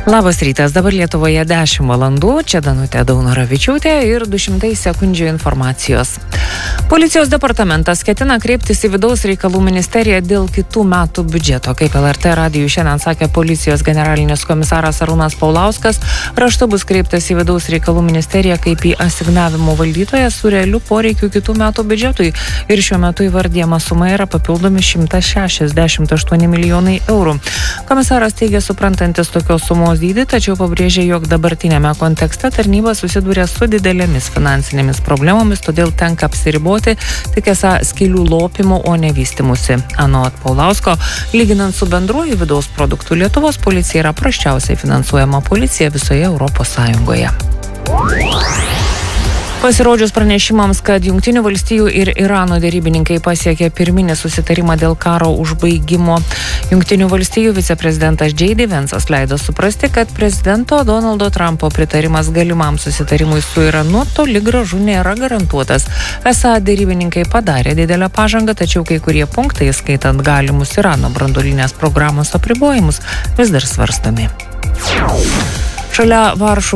Labas rytas, dabar Lietuvoje 10 valandų, čia Danutė Daunoravičiūtė ir 200 sekundžių informacijos. Policijos departamentas ketina kreiptis į Vidaus reikalų ministeriją dėl kitų metų biudžeto. Kaip LRT radijui šiandien sakė policijos generalinis komisaras Arūnas Paulauskas, raštu bus kreiptas į Vidaus reikalų ministeriją kaip į asignavimo valdytoją su realiu poreikiu kitų metų biudžetui. Ir šiuo metu įvardyjama suma yra papildomi 168 milijonai eurų. Komisaras teigia suprantantis tokios sumos dydį, tačiau pabrėžė, jog dabartinėme kontekste tarnyba susiduria su didelėmis finansinėmis problemomis, todėl tenka apsiriboti tik esą skylių lopimu, o ne vystimusi. Anot Paulausko, lyginant su bendruoju vidaus produktu, Lietuvos policija yra prasčiausiai finansuojama policija visoje Europos Sąjungoje. Pasirodžius pranešimams, kad Jungtinių valstijų ir Irano derybininkai pasiekė pirminį susitarimą dėl karo užbaigimo, Jungtinių valstijų viceprezidentas J.D. Vance'as leido suprasti, kad prezidento Donaldo Trumpo pritarimas galimam susitarimui su Iranu toli gražu nėra garantuotas. Esą derybininkai padarė didelę pažangą, tačiau kai kurie punktai, skaitant galimus Irano branduolinės programos apribojimus, vis dar svarstomi. Šalia Varšuvos